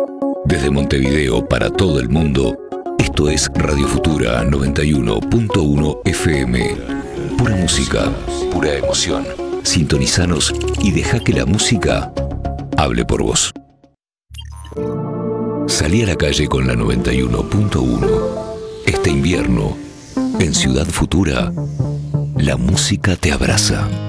Desde Montevideo para todo el mundo, esto es Radio Futura 91.1 FM. Pura música, pura emoción. Sintonizanos y deja que la música hable por vos. Salí a la calle con la 91.1. Este invierno, en Ciudad Futura, la música te abraza.